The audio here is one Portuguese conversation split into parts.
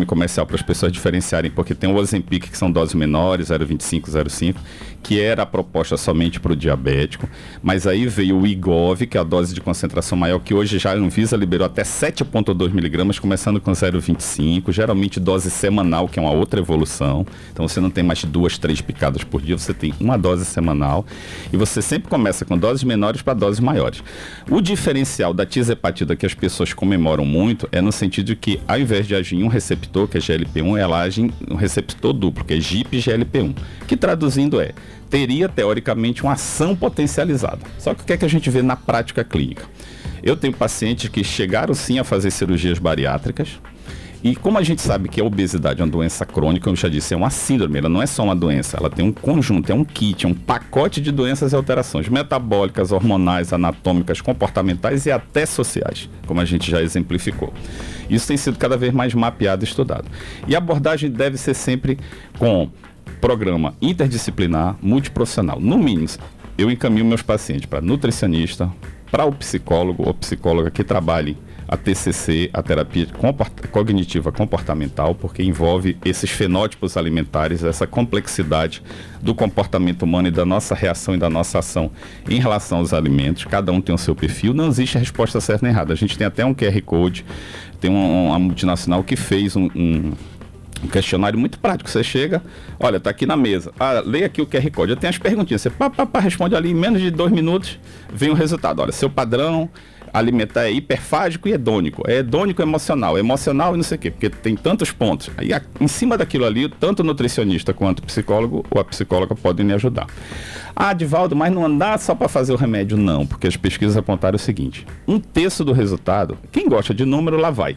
nome comercial para as pessoas diferenciarem, porque tem o Ozempic, que são doses menores, 0,25, 0,5, que era a proposta somente para o diabético, mas aí veio o Wegovy, que é a dose de concentração maior, que hoje já a Anvisa liberou até 7,2 miligramas, começando com 0,25, geralmente dose semanal, que é uma outra evolução. Então você não tem mais 2, 3 picadas por dia, você tem uma dose semanal, e você sempre começa com doses menores para doses maiores. O diferencial da tirzepatida que as pessoas comemoram muito é no sentido de que, ao invés de agir em um receptor, que é GLP-1, ela age em um receptor duplo, que é GIP e GLP-1, que traduzindo teria, teoricamente, uma ação potencializada. Só que o que é que a gente vê na prática clínica? Eu tenho pacientes que chegaram sim a fazer cirurgias bariátricas, e como a gente sabe que a obesidade é uma doença crônica, eu já disse, é uma síndrome, ela não é só uma doença, ela tem um conjunto, é um kit, é um pacote de doenças e alterações metabólicas, hormonais, anatômicas, comportamentais e até sociais, como a gente já exemplificou. Isso tem sido cada vez mais mapeado e estudado. E a abordagem deve ser sempre com programa interdisciplinar, multiprofissional. No mínimo, eu encaminho meus pacientes para nutricionista, para o psicólogo ou psicóloga que trabalhe a TCC, a terapia cognitiva comportamental, porque envolve esses fenótipos alimentares, essa complexidade do comportamento humano e da nossa reação e da nossa ação em relação aos alimentos. Cada um tem o seu perfil, não existe resposta certa nem errada. A gente tem até um QR Code, tem uma multinacional que fez um questionário muito prático. Você chega, olha, tá aqui na mesa, leia aqui o QR Code, eu tenho as perguntinhas, você responde ali, em menos de 2 minutos vem o resultado. Olha, seu padrão alimentar é hiperfágico e hedônico. É hedônico emocional e não sei o quê, porque tem tantos pontos. Aí, em cima daquilo ali, tanto o nutricionista quanto o psicólogo ou a psicóloga podem me ajudar. Divaldo, mas não andar só para fazer o remédio? Não, porque as pesquisas apontaram o seguinte: 1/3 do resultado, quem gosta de número, lá vai,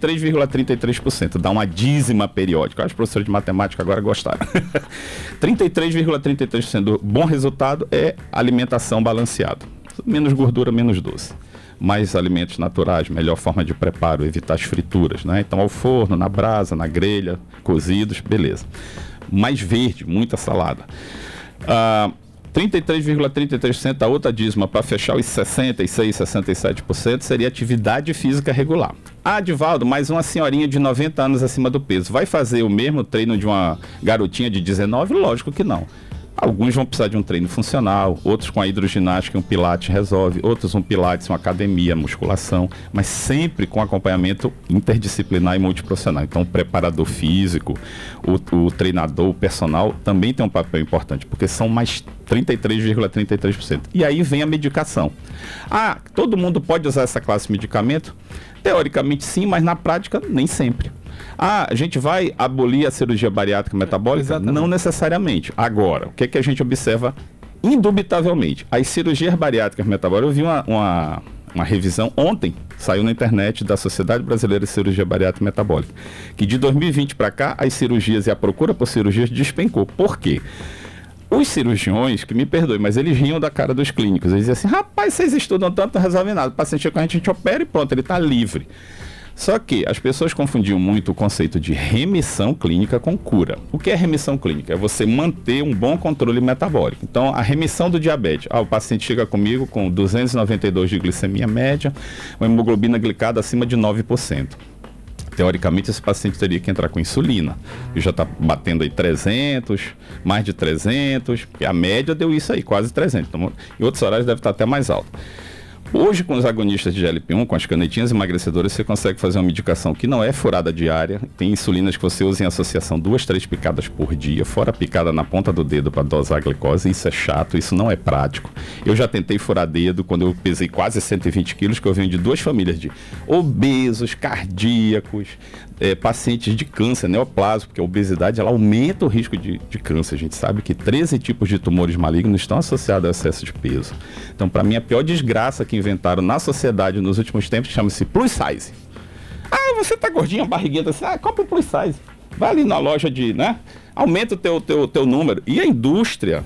33,33%, dá uma dízima periódica. Os professores de matemática agora gostaram. 33,33% do bom resultado é alimentação balanceada. Menos gordura, menos doce. Mais alimentos naturais, melhor forma de preparo, evitar as frituras, né? Então, ao forno, na brasa, na grelha, cozidos, beleza. Mais verde, muita salada. 33,33%, a outra dízima para fechar os 66, 67% seria atividade física regular. Divaldo, mais uma senhorinha de 90 anos acima do peso, vai fazer o mesmo treino de uma garotinha de 19? Lógico que não. Alguns vão precisar de um treino funcional, outros com a hidroginástica, um pilates resolve, outros um pilates, uma academia, musculação, mas sempre com acompanhamento interdisciplinar e multiprofissional. Então, o preparador físico, o treinador, o personal, também tem um papel importante, porque são mais 33,33%. E aí vem a medicação. Todo mundo pode usar essa classe de medicamento? Teoricamente sim, mas na prática nem sempre. A gente vai abolir a cirurgia bariátrica metabólica? Exatamente. Não necessariamente. Agora, o que é que a gente observa indubitavelmente? As cirurgias bariátricas metabólicas, eu vi uma revisão ontem, saiu na internet, da Sociedade Brasileira de Cirurgia Bariátrica e Metabólica, que de 2020 para cá, as cirurgias e a procura por cirurgias despencou. Por quê? Os cirurgiões, que me perdoem, mas eles riam da cara dos clínicos. Eles diziam assim: rapaz, vocês estudam tanto, não resolve nada. O paciente com a gente opera e pronto, ele está livre. Só que as pessoas confundiam muito o conceito de remissão clínica com cura. O que é remissão clínica? É você manter um bom controle metabólico. Então, a remissão do diabetes. O paciente chega comigo com 292 de glicemia média, uma hemoglobina glicada acima de 9%. Teoricamente, esse paciente teria que entrar com insulina. E já está batendo aí 300, mais de 300, porque a média deu isso aí, quase 300. Então, em outros horários deve estar até mais alto. Hoje, com os agonistas de GLP-1, com as canetinhas emagrecedoras, você consegue fazer uma medicação que não é furada diária. Tem insulinas que você usa em associação 2, 3 picadas por dia, fora a picada na ponta do dedo para dosar a glicose. Isso é chato, isso não é prático. Eu já tentei furar dedo quando eu pesei quase 120 quilos, que eu venho de 2 famílias de obesos, cardíacos, pacientes de câncer, neoplasma, porque a obesidade ela aumenta o risco de câncer. A gente sabe que 13 tipos de tumores malignos estão associados ao excesso de peso. Então, para mim, a pior desgraça que inventaram na sociedade nos últimos tempos chama-se plus size. Você tá gordinho, barriguinha assim, compra um plus size. Vai ali na loja aumenta o teu número. E a indústria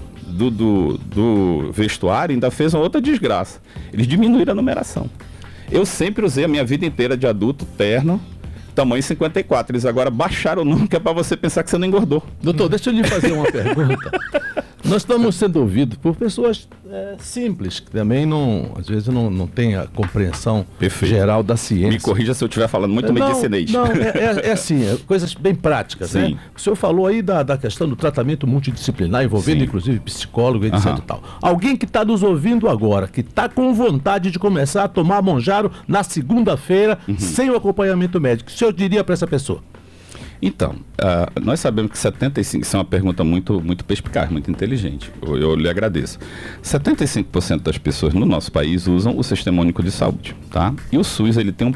do vestuário ainda fez uma outra desgraça. Eles diminuíram a numeração. Eu sempre usei a minha vida inteira de adulto terno, tamanho 54. Eles agora baixaram o número, que é para você pensar que você não engordou. Doutor, deixa eu lhe fazer uma pergunta. Nós estamos sendo ouvidos por pessoas simples, que também às vezes não têm a compreensão geral da ciência. Me corrija se eu estiver falando muito medicinês. Não, é assim, coisas bem práticas, Sim. né? O senhor falou aí da questão do tratamento multidisciplinar, envolvendo inclusive psicólogo, etc. E tal. Alguém que está nos ouvindo agora, que está com vontade de começar a tomar Monjaro na segunda-feira, sem o acompanhamento médico, o senhor diria para essa pessoa? Então, nós sabemos que 75%, isso é uma pergunta muito perspicaz, muito inteligente, eu lhe agradeço. 75% das pessoas no nosso país usam o Sistema Único de Saúde, tá? E o SUS, ele tem um